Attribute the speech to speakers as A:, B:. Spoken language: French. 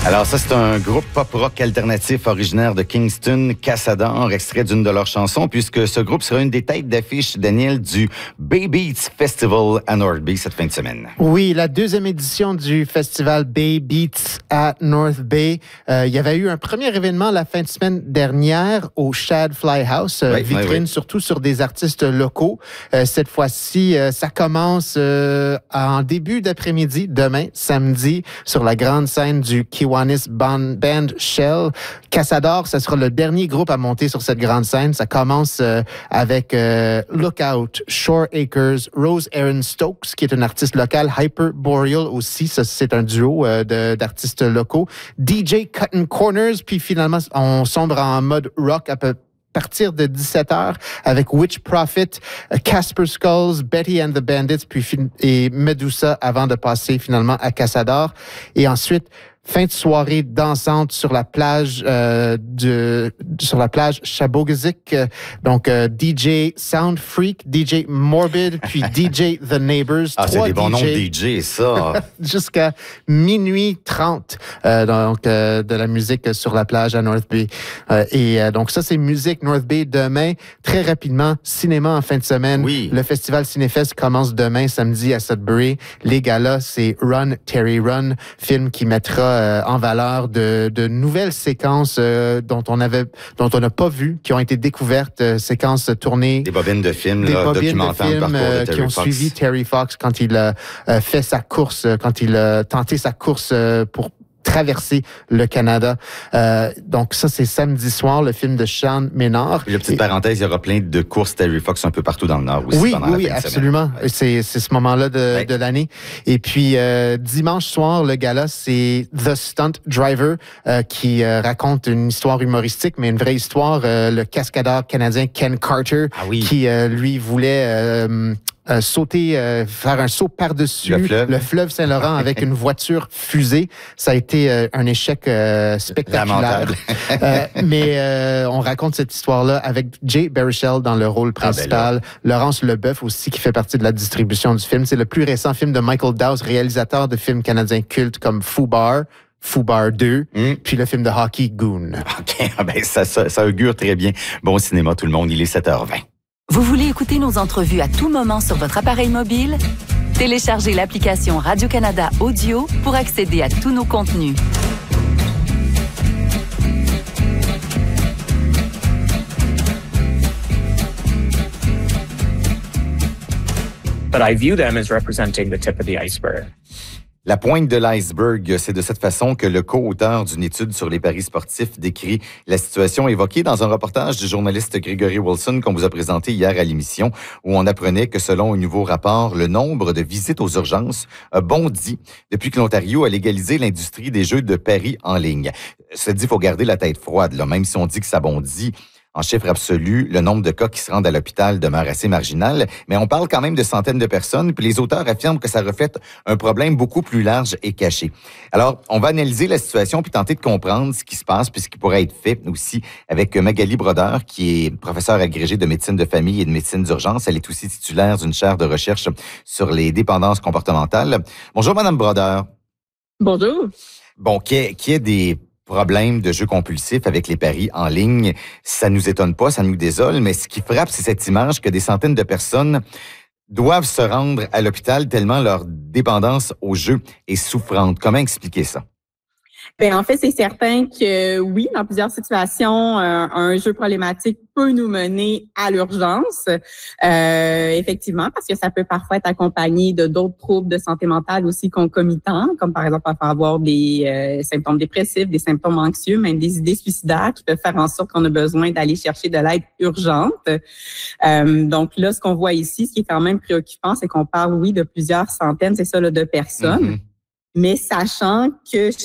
A: Alors ça, c'est un groupe pop-rock alternatif originaire de Kingston, Cassador, extrait d'une de leurs chansons, puisque ce groupe sera une des têtes d'affiche, Daniel, du Bay Beats Festival à North Bay cette fin de semaine.
B: Oui, la deuxième édition du festival Bay Beats à North Bay. Il y avait eu un premier événement la fin de semaine dernière au Shad Fly House, vitrine surtout sur des artistes locaux. Cette fois-ci, ça commence en début d'après-midi, demain, samedi, sur la grande scène du Kiwanis Band Shell. Cassador, ça sera le dernier groupe à monter sur cette grande scène. Ça commence avec Lookout, Shore Acres, Rose Aaron Stokes, qui est une artiste locale, Hyperboreal aussi, ça, c'est un duo d'artistes locaux, DJ Cutting Corners, puis finalement, on sombre en mode rock à partir de 17h avec Witch Prophet, Casper Skulls, Betty and the Bandits, et Medusa avant de passer finalement à Cassador. Et ensuite, fin de soirée dansante sur la plage Chabogazik. Donc DJ Sound Freak, DJ Morbid, puis DJ The Neighbors.
A: Ah, c'est des bons noms de DJ, ça.
B: Jusqu'à minuit 30. De la musique sur la plage à North Bay. Donc ça, c'est musique North Bay demain. Très rapidement, cinéma en fin de semaine.
A: Oui.
B: Le festival Cinéfest commence demain, samedi à Sudbury. Les galas, c'est Run, Terry Run, film qui mettra en valeur de nouvelles séquences dont on n'a pas vu, qui ont été découvertes, séquences tournées.
A: Des bobines de films, documentaires le parcours de Terry
B: qui ont
A: Fox.
B: suivi Terry Fox quand il a fait sa course, quand il a tenté sa course pour traverser le Canada. Donc ça, c'est samedi soir, le film de Sean Ménard.
A: Puis, petite parenthèse, il y aura plein de courses Terry Fox un peu partout dans le Nord aussi pendant la fin de
B: absolument.
A: semaine.
B: C'est ce moment-là de l'année. Et puis, dimanche soir, le gala, c'est The Stunt Driver qui raconte une histoire humoristique, mais une vraie histoire. Le cascadeur canadien Ken Carter qui, lui, voulait... faire un saut par-dessus le fleuve Saint-Laurent avec une voiture fusée. Ça a été un échec spectaculaire. Mais on raconte cette histoire-là avec Jay Baruchel dans le rôle principal. Laurence Leboeuf aussi, qui fait partie de la distribution du film. C'est le plus récent film de Michael Dowse, réalisateur de films canadiens cultes comme Fubar 2, puis le film de hockey Goon.
A: OK, ça augure très bien. Bon cinéma, tout le monde, il est 7h20.
C: Vous voulez écouter nos entrevues à tout moment sur votre appareil mobile? Téléchargez l'application Radio-Canada Audio pour accéder à tous nos contenus.
D: But I view them as representing the tip of the iceberg.
A: La pointe de l'iceberg, c'est de cette façon que le co-auteur d'une étude sur les paris sportifs décrit la situation évoquée dans un reportage du journaliste Gregory Wilson qu'on vous a présenté hier à l'émission, où on apprenait que selon un nouveau rapport, le nombre de visites aux urgences a bondi depuis que l'Ontario a légalisé l'industrie des jeux de paris en ligne. Cela dit, il faut garder la tête froide, là, même si on dit que ça bondit. En chiffre absolu, le nombre de cas qui se rendent à l'hôpital demeure assez marginal, mais on parle quand même de centaines de personnes, puis les auteurs affirment que ça reflète un problème beaucoup plus large et caché. Alors, on va analyser la situation puis tenter de comprendre ce qui se passe puis ce qui pourrait être fait aussi avec Magali Brodeur, qui est professeure agrégée de médecine de famille et de médecine d'urgence. Elle est aussi titulaire d'une chaire de recherche sur les dépendances comportementales. Bonjour, Madame Brodeur.
E: Bonjour.
A: Bon, qu'il y ait des problème de jeux compulsifs avec les paris en ligne, ça nous étonne pas, ça nous désole, mais ce qui frappe, c'est cette image que des centaines de personnes doivent se rendre à l'hôpital tellement leur dépendance aux jeux est souffrante. Comment expliquer ça?
E: Bien, en fait, c'est certain que oui, dans plusieurs situations, un jeu problématique peut nous mener à l'urgence, effectivement, parce que ça peut parfois être accompagné de d'autres troubles de santé mentale aussi concomitants, comme par exemple avoir des symptômes dépressifs, des symptômes anxieux, même des idées suicidaires qui peuvent faire en sorte qu'on a besoin d'aller chercher de l'aide urgente. Donc là, ce qu'on voit ici, ce qui est quand même préoccupant, c'est qu'on parle, oui, de plusieurs centaines, c'est ça, là, de personnes, mais sachant que